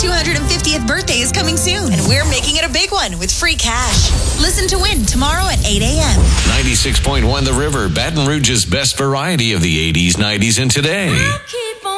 250th birthday is coming soon, and we're making it a big one with free cash. Listen to win tomorrow at 8 a.m. 96.1 The River, Baton Rouge's best variety of the 80s, 90s, and today.